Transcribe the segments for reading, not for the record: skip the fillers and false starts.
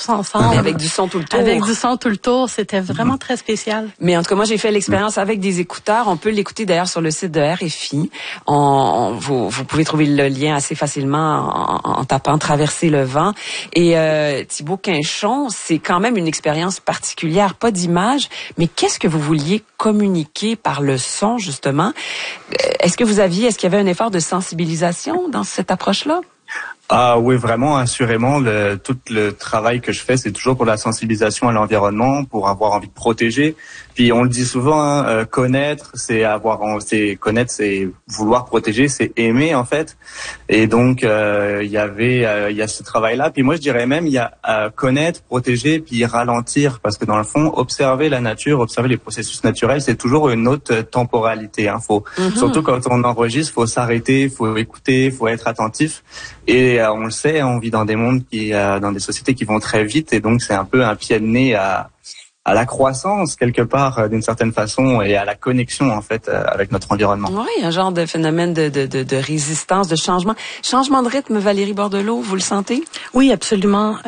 tous ensemble. Avec du son tout le tour. Avec du son tout le tour, c'était vraiment très spécial. Mais en tout cas, moi, j'ai fait l'expérience avec des écouteurs. On peut l'écouter d'ailleurs sur le site de RFI. Vous pouvez trouver le lien assez facilement en tapant Traverser le vent. Et Thibaut Quinchon, c'est quand même une expérience particulière, pas d'image, mais qu'est-ce que vous vouliez communiquer par le son, justement? Est-ce qu'il y avait un effort de sensibilisation dans cette approche-là? Ah oui, vraiment, assurément. Tout le travail que je fais, c'est toujours pour la sensibilisation à l'environnement, pour avoir envie de protéger. Puis on le dit souvent, connaître, connaître, c'est vouloir protéger, c'est aimer en fait. Et donc il y a ce travail-là. Puis moi je dirais même il y a connaître, protéger, puis ralentir, parce que dans le fond, observer la nature, observer les processus naturels, c'est toujours une autre temporalité. Surtout quand on enregistre, faut s'arrêter, faut écouter, faut être attentif. Et on le sait, on vit dans des mondes dans des sociétés qui vont très vite, et donc c'est un peu un pied de nez à la croissance quelque part d'une certaine façon, et à la connexion en fait avec notre environnement. Oui, un genre de phénomène de résistance, de changement de rythme. Valérie Bordelot, vous le sentez? Oui, absolument.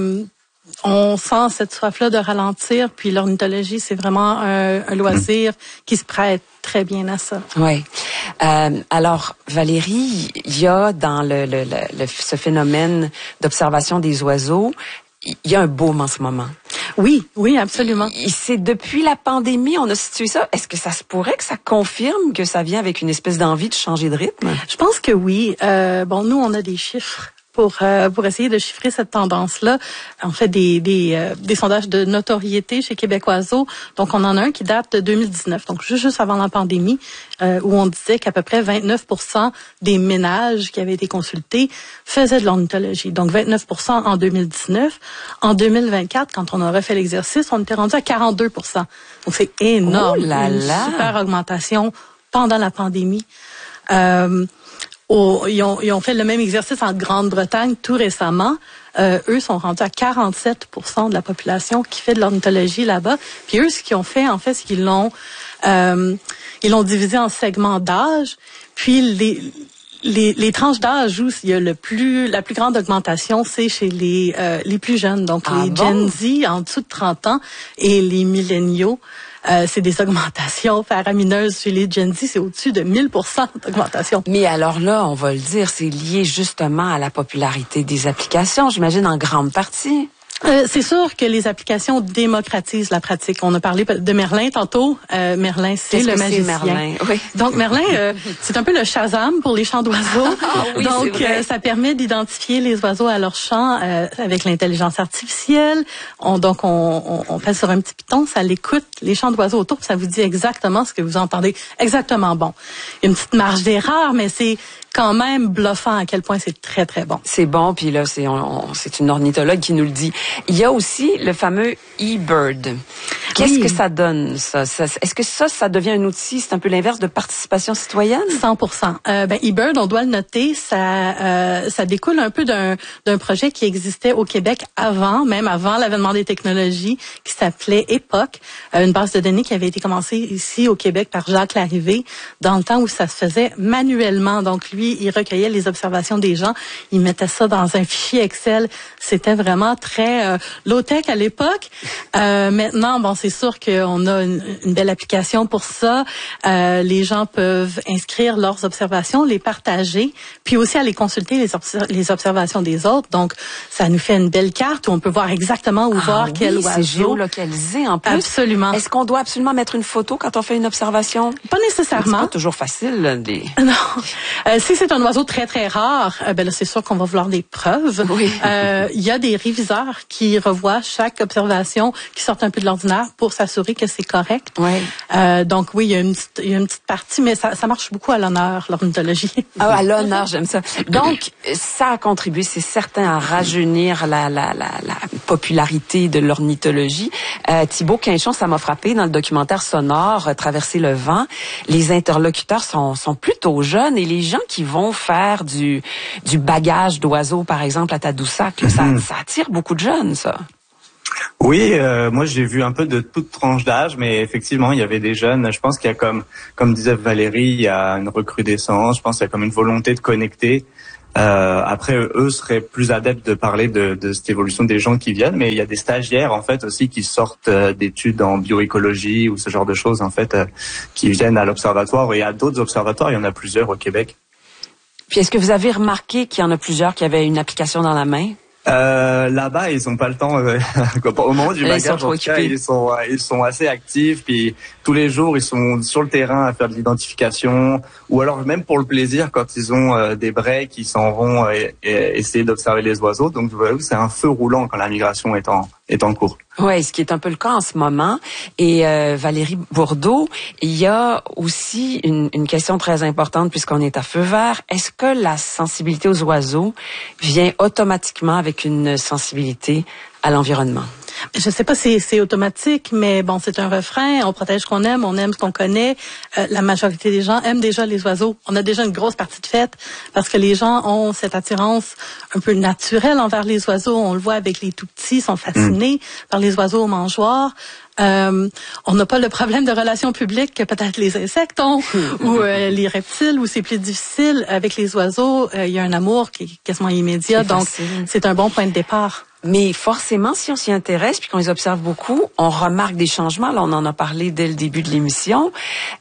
On sent cette soif-là de ralentir, puis l'ornithologie, c'est vraiment un loisir qui se prête très bien à ça. Oui. Alors, Valérie, il y a dans ce phénomène d'observation des oiseaux, il y a un boom en ce moment. Oui, absolument. C'est depuis la pandémie, on a situé ça. Est-ce que ça se pourrait que ça confirme que ça vient avec une espèce d'envie de changer de rythme? Je pense que oui. Nous, on a des chiffres pour essayer de chiffrer cette tendance-là. On fait des sondages de notoriété chez Québec Oiseaux. Donc, on en a un qui date de 2019, donc juste avant la pandémie, où on disait qu'à peu près 29% des ménages qui avaient été consultés faisaient de l'ornithologie. Donc, 29% en 2019. En 2024, quand on a refait l'exercice, on était rendu à 42%. Donc, c'est énorme. Oh là là! Une super augmentation pendant la pandémie. Ils ont fait le même exercice en Grande-Bretagne tout récemment. Eux sont rendus à 47% de la population qui fait de l'ornithologie là-bas. Puis eux, ce qu'ils ont fait, en fait, c'est qu'ils l'ont divisé en segments d'âge. Puis les tranches d'âge où il y a la plus grande augmentation, c'est chez les plus jeunes. Donc Gen Z en dessous de 30 ans et les milléniaux. C'est des augmentations faramineuses chez les Gen Z, c'est au-dessus de 1000% d'augmentation. Mais alors là, on va le dire, c'est lié justement à la popularité des applications, j'imagine en grande partie. C'est sûr que les applications démocratisent la pratique. On a parlé de Merlin tantôt. Merlin, c'est le magicien. Merlin? Oui. Donc Merlin, c'est un peu le Shazam pour les chants d'oiseaux. Oui, donc ça permet d'identifier les oiseaux à leur chant avec l'intelligence artificielle. On fait sur un petit piton, ça l'écoute les chants d'oiseaux autour, puis ça vous dit exactement ce que vous entendez. Exactement bon. Il y a une petite marge d'erreur, mais c'est quand même bluffant à quel point c'est très, très bon. C'est bon, puis là, c'est une ornithologue qui nous le dit. Il y a aussi le fameux eBird. Qu'est-ce que ça donne, ça? Est-ce que ça devient un outil, c'est un peu l'inverse de participation citoyenne? 100%. eBird, on doit le noter, ça découle un peu d'un projet qui existait au Québec même avant l'avènement des technologies, qui s'appelait Époque, une base de données qui avait été commencée ici au Québec par Jacques Larrivé, dans le temps où ça se faisait manuellement. Donc lui, il recueillait les observations des gens, il mettait ça dans un fichier Excel. C'était vraiment très low-tech à l'époque. Maintenant, c'est sûr qu'on a une belle application pour ça. Les gens peuvent inscrire leurs observations, les partager, puis aussi aller consulter les observations des autres. Donc, ça nous fait une belle carte où on peut voir exactement où voir quel oiseau. C'est géolocalisé en plus. Absolument. Est-ce qu'on doit absolument mettre une photo quand on fait une observation? Pas nécessairement. C'est pas toujours facile. Non. Si c'est un oiseau très, très rare, là, c'est sûr qu'on va vouloir des preuves. Oui. Il y a des réviseurs qui revoient chaque observation qui sort un peu de l'ordinaire pour s'assurer que c'est correct. Oui. Donc oui, il y a une petite partie, mais ça marche beaucoup à l'honneur, l'ornithologie. Ah, à l'honneur, j'aime ça. Donc, ça a contribué, c'est certain, à rajeunir la popularité de l'ornithologie. Thibaut Quinchon, ça m'a frappé dans le documentaire sonore Traverser le vent. Les interlocuteurs sont plutôt jeunes, et les gens qui vont faire du bagage d'oiseaux, par exemple, à Tadoussac, ça attire beaucoup de jeunes, ça. Oui, moi j'ai vu un peu de toute tranche d'âge, mais effectivement il y avait des jeunes. Je pense qu'il y a comme disait Valérie, il y a une recrudescence. Je pense qu'il y a comme une volonté de connecter. Après, eux seraient plus adeptes de parler de cette évolution des gens qui viennent, mais il y a des stagiaires en fait aussi qui sortent d'études en bioécologie ou ce genre de choses en fait qui viennent à l'observatoire et à d'autres observatoires. Il y en a plusieurs au Québec. Puis est-ce que vous avez remarqué qu'il y en a plusieurs qui avaient une application dans la main? Là-bas, ils ont pas le temps. Au moment du bagage, en tout cas, ils sont assez actifs. Puis tous les jours, ils sont sur le terrain à faire de l'identification, ou alors même pour le plaisir, quand ils ont des breaks, ils s'en vont essayer d'observer les oiseaux. Donc, vous voyez, c'est un feu roulant quand la migration est en cours. Oui, ce qui est un peu le cas en ce moment. Et Valérie Bourdeau, il y a aussi une question très importante puisqu'on est à feu vert. Est-ce que la sensibilité aux oiseaux vient automatiquement avec une sensibilité à l'environnement? Je sais pas si c'est automatique, mais bon, c'est un refrain. On protège ce qu'on aime, on aime ce qu'on connaît. La majorité des gens aiment déjà les oiseaux. On a déjà une grosse partie de fête parce que les gens ont cette attirance un peu naturelle envers les oiseaux. On le voit avec les tout-petits, ils sont fascinés par les oiseaux aux mangeoires. On n'a pas le problème de relations publiques que peut-être les insectes ont ou les reptiles où c'est plus difficile. Avec les oiseaux, il y a un amour qui est quasiment immédiat. Donc, c'est un bon point de départ. Mais forcément, si on s'y intéresse puis qu'on les observe beaucoup, on remarque des changements. Là, on en a parlé dès le début de l'émission.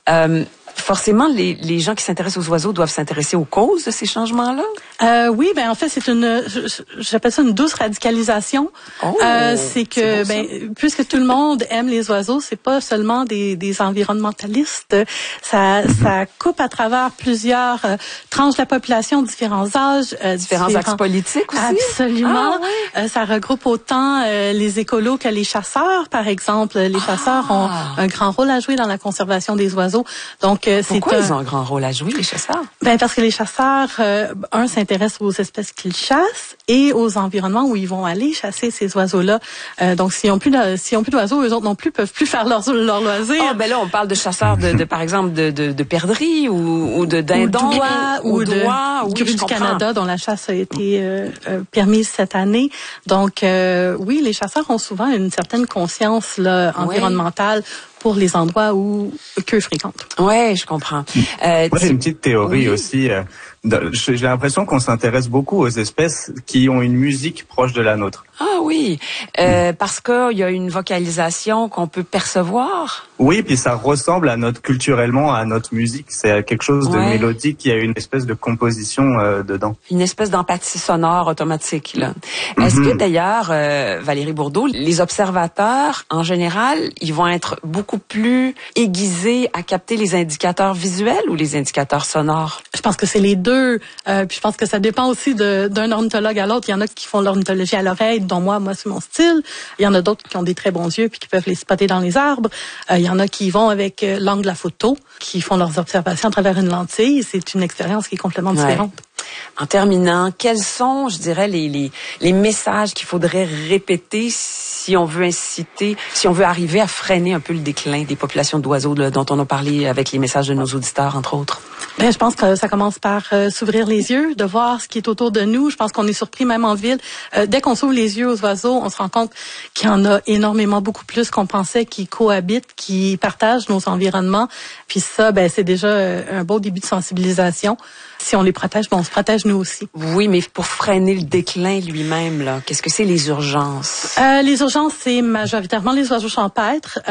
Forcément, les gens qui s'intéressent aux oiseaux doivent s'intéresser aux causes de ces changements-là? Oui, ben en fait, c'est j'appelle ça une douce radicalisation. C'est que puisque tout le monde aime les oiseaux, c'est pas seulement des environnementalistes. Ça coupe à travers plusieurs tranches de la population, différents âges, différents axes politiques aussi. Absolument. Ça regroupe autant les écolos que les chasseurs, par exemple. Les chasseurs ont un grand rôle à jouer dans la conservation des oiseaux. Donc pourquoi ils ont un grand rôle à jouer, les chasseurs? Ben parce que les chasseurs, s'intéressent aux espèces qu'ils chassent et aux environnements où ils vont aller chasser ces oiseaux-là. Donc, s'ils ont plus d'oiseaux, eux autres non plus peuvent plus faire leur loisir. Oh, ben là, on parle de chasseurs par exemple, de perdrix ou de dindons. Ou de grue du Canada, dont la chasse a été permise cette année. Donc, oui, les chasseurs ont souvent une certaine conscience là, environnementale pour les endroits qu'eux fréquentent. Ouais, je comprends. Moi, j'ai une petite théorie aussi. J'ai l'impression qu'on s'intéresse beaucoup aux espèces qui ont une musique proche de la nôtre. Ah oui, parce qu'il y a une vocalisation qu'on peut percevoir. Oui, puis ça ressemble culturellement à notre musique. C'est quelque chose de mélodique. Il y a une espèce de composition dedans. Une espèce d'empathie sonore automatique, là. Est-ce que d'ailleurs, Valérie Bourdeau, les observateurs, en général, ils vont être beaucoup plus aiguisés à capter les indicateurs visuels ou les indicateurs sonores? Je pense que c'est les deux. Puis je pense que ça dépend aussi d'un ornithologue à l'autre. Il y en a qui font l'ornithologie à l'oreille, dont moi c'est mon style. Il y en a d'autres qui ont des très bons yeux puis qui peuvent les spotter dans les arbres. Il y en a qui vont avec l'angle de la photo, qui font leurs observations à travers une lentille. C'est une expérience qui est complètement différente. En terminant, quels sont, je dirais, les messages qu'il faudrait répéter si on veut arriver à freiner un peu le déclin des populations d'oiseaux dont on a parlé avec les messages de nos auditeurs, entre autres? Ben, je pense que ça commence par s'ouvrir les yeux, de voir ce qui est autour de nous. Je pense qu'on est surpris même en ville. Dès qu'on s'ouvre les yeux aux oiseaux, on se rend compte qu'il y en a énormément, beaucoup plus qu'on pensait, qui cohabitent, qui partagent nos environnements. Puis ça, c'est déjà un beau début de sensibilisation. Si on les protège, on se protège nous aussi. Oui, mais pour freiner le déclin lui-même, là, qu'est-ce que c'est les urgences? Les urgences, c'est majoritairement les oiseaux champêtres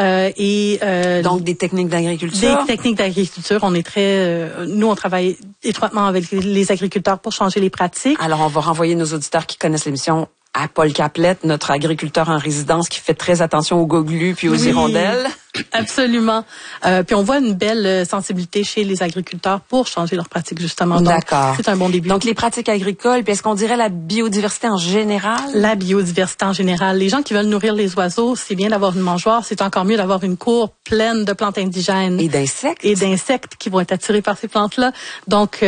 donc des techniques d'agriculture. Des techniques d'agriculture. On est nous, on travaille étroitement avec les agriculteurs pour changer les pratiques. Alors, on va renvoyer nos auditeurs qui connaissent l'émission à Paul Caplette, notre agriculteur en résidence qui fait très attention aux goglus puis aux hirondelles. Absolument. Puis on voit une belle sensibilité chez les agriculteurs pour changer leurs pratiques, justement. D'accord. C'est un bon début. Donc, les pratiques agricoles, puis est-ce qu'on dirait la biodiversité en général? La biodiversité en général. Les gens qui veulent nourrir les oiseaux, c'est bien d'avoir une mangeoire, c'est encore mieux d'avoir une cour pleine de plantes indigènes. Et d'insectes. Et d'insectes qui vont être attirés par ces plantes-là. Donc,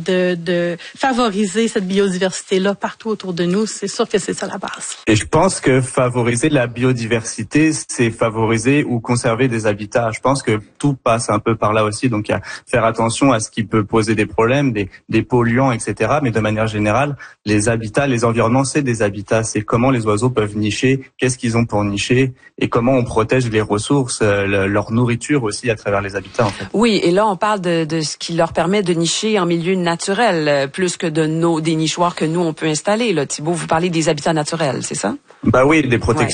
de favoriser cette biodiversité-là partout autour de nous, c'est sûr que c'est ça la base. Et je pense que favoriser la biodiversité, c'est favoriser ou conserver conserver des habitats. Je pense que tout passe un peu par là aussi, donc à faire attention à ce qui peut poser des problèmes, des polluants, etc. Mais de manière générale, les habitats, les environnements, c'est des habitats. C'est comment les oiseaux peuvent nicher, qu'est-ce qu'ils ont pour nicher et comment on protège les ressources, leur nourriture aussi à travers les habitats, en fait. Oui, et là, on parle de ce qui leur permet de nicher en milieu naturel, plus que des nichoirs que nous, on peut installer. Là, Thibault, vous parlez des habitats naturels, c'est ça? Bah oui, des protections